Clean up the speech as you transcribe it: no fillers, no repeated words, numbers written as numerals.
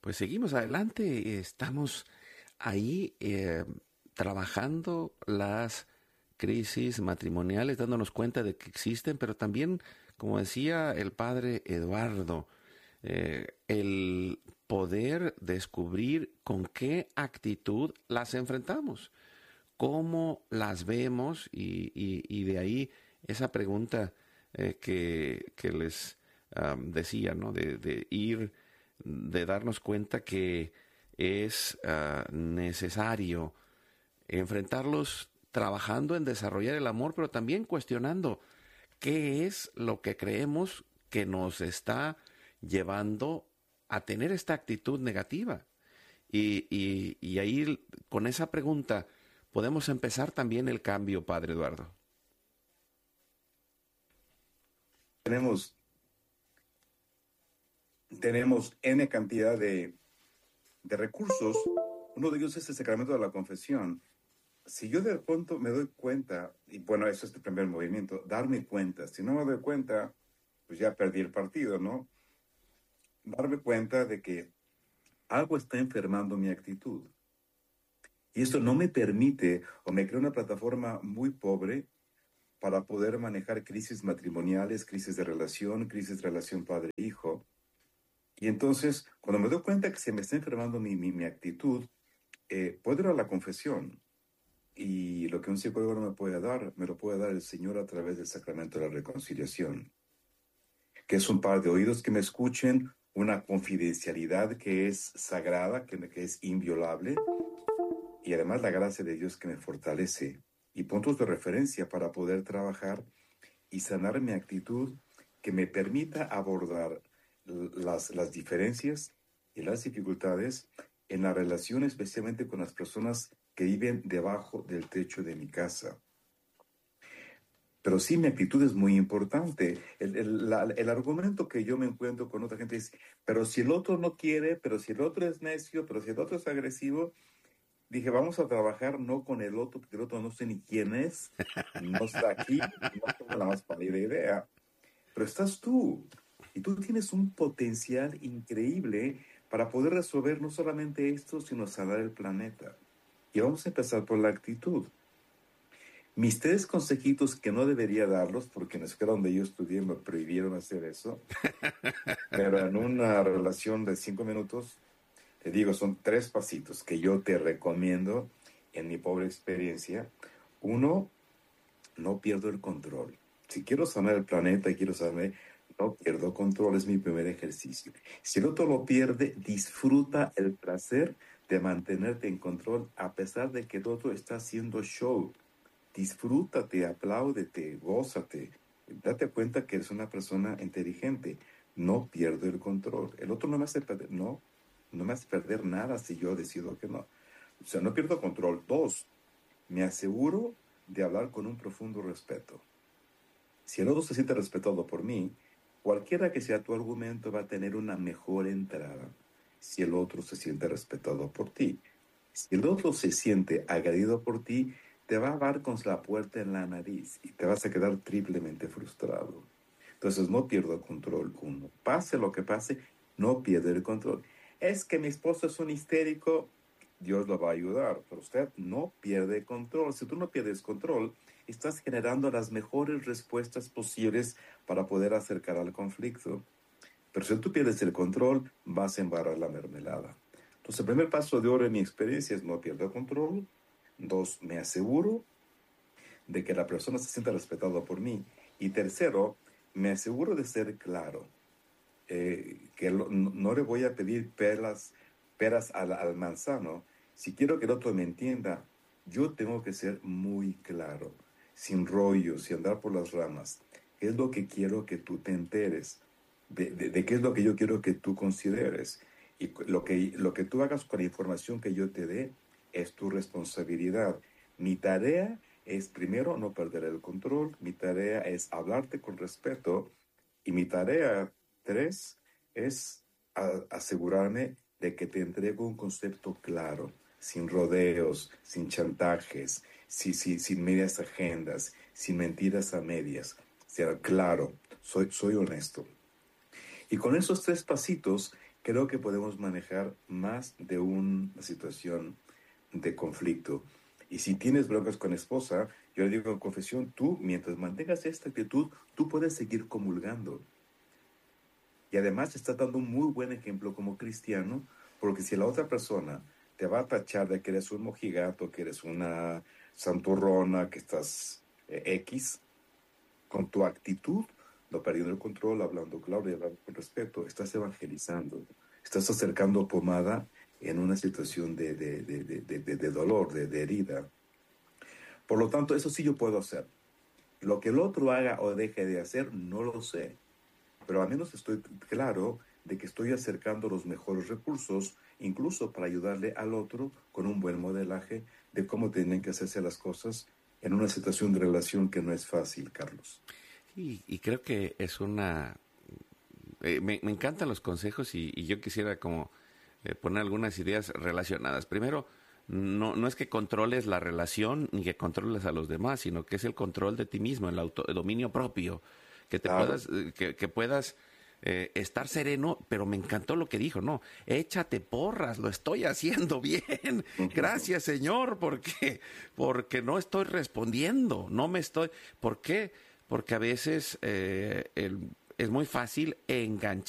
Pues seguimos adelante, estamos ahí trabajando las crisis matrimoniales, dándonos cuenta de que existen, pero también, como decía el padre Eduardo, el poder descubrir con qué actitud las enfrentamos, cómo las vemos y de ahí esa pregunta que les decía, ¿no? De ir, de darnos cuenta que es necesario enfrentarlos trabajando en desarrollar el amor, pero también cuestionando qué es lo que creemos que nos está llevando a tener esta actitud negativa. Y ahí, con esa pregunta, podemos empezar también el cambio, Padre Eduardo. Tenemos, tenemos N cantidad de recursos. Uno de ellos es el sacramento de la confesión. Si yo de pronto me doy cuenta, y bueno, eso es el primer movimiento, darme cuenta. Si no me doy cuenta, pues ya perdí el partido, ¿no? Darme cuenta de que algo está enfermando mi actitud. Y esto no me permite o me crea una plataforma muy pobre para poder manejar crisis matrimoniales, crisis de relación padre-hijo. Y entonces, cuando me doy cuenta que se me está enfermando mi actitud, puedo ir a la confesión. Y lo que un psicólogo no me puede dar, me lo puede dar el Señor a través del sacramento de la reconciliación, que es un par de oídos que me escuchen, una confidencialidad que es sagrada, que es inviolable, y además la gracia de Dios que me fortalece, y puntos de referencia para poder trabajar y sanar mi actitud que me permita abordar las diferencias y las dificultades en la relación, especialmente con las personas que viven debajo del techo de mi casa. Pero sí, mi actitud es muy importante. El argumento que yo me encuentro con otra gente es, pero si el otro no quiere, pero si el otro es necio, pero si el otro es agresivo, dije, vamos a trabajar no con el otro, porque el otro no sé ni quién es, no está aquí, no tengo la más pálida idea. Pero estás tú, y tú tienes un potencial increíble para poder resolver no solamente esto, sino sanar el planeta. Y vamos a empezar por la actitud. Mis tres consejitos que no debería darlos, porque en la escuela donde yo estudié me prohibieron hacer eso, pero en una relación de 5 minutos, te digo, son tres pasitos que yo te recomiendo en mi pobre experiencia. Uno, no pierdo el control. Si quiero sanar el planeta y quiero sanar, no pierdo control, es mi primer ejercicio. Si el otro lo pierde, disfruta el placer de mantenerte en control a pesar de que el otro está haciendo show. Disfrútate, apláudete, gózate. Date cuenta que eres una persona inteligente. No pierdo el control. El otro no me hace perder, no me hace perder nada si yo decido que no. O sea, no pierdo control. Dos, me aseguro de hablar con un profundo respeto. Si el otro se siente respetado por mí, cualquiera que sea tu argumento va a tener una mejor entrada si el otro se siente respetado por ti. Si el otro se siente agredido por ti, te va a dar con la puerta en la nariz y te vas a quedar triplemente frustrado. Entonces no pierdo control uno. Pase lo que pase, no pierde el control. Es que mi esposo es un histérico, Dios lo va a ayudar, pero usted no pierde control. Si tú no pierdes control, estás generando las mejores respuestas posibles para poder acercar al conflicto. Pero si tú pierdes el control, vas a embarrar la mermelada. Entonces, el primer paso de oro en mi experiencia es no pierdo control. Dos, me aseguro de que la persona se sienta respetada por mí. Y tercero, me aseguro de ser claro. No le voy a pedir peras al manzano. Si quiero que el otro me entienda, yo tengo que ser muy claro, sin rollos, sin andar por las ramas. ¿Qué es lo que quiero que tú te enteres? De qué es lo que yo quiero que tú consideres. Y lo que tú hagas con la información que yo te dé es tu responsabilidad. Mi tarea es primero no perder el control, mi tarea es hablarte con respeto y mi tarea tres es asegurarme de que te entrego un concepto claro, sin rodeos, sin chantajes, sin medias agendas, sin mentiras a medias. Sea claro, soy honesto. Y con esos 3 pasitos, creo que podemos manejar más de una situación de conflicto. Y si tienes broncas con esposa, yo le digo en confesión, tú, mientras mantengas esta actitud, tú puedes seguir comulgando. Y además estás dando un muy buen ejemplo como cristiano, porque si la otra persona te va a tachar de que eres un mojigato, que eres una santurrona, que estás X, con tu actitud, no perdiendo el control, hablando claro y hablando con respeto, estás evangelizando, estás acercando pomada en una situación de dolor, de herida. Por lo tanto, eso sí yo puedo hacer. Lo que el otro haga o deje de hacer, no lo sé. Pero al menos estoy claro de que estoy acercando los mejores recursos, incluso para ayudarle al otro con un buen modelaje de cómo tienen que hacerse las cosas en una situación de relación que no es fácil, Carlos. Y creo que es una... me encantan los consejos y yo quisiera como poner algunas ideas relacionadas. Primero, no es que controles la relación ni que controles a los demás, sino que es el control de ti mismo, el dominio propio, que te Claro. puedas, que puedas estar sereno, pero me encantó lo que dijo, no, échate porras, lo estoy haciendo bien, gracias Señor, porque no estoy respondiendo, no me estoy, ¿por qué? Porque a veces es muy fácil enganchar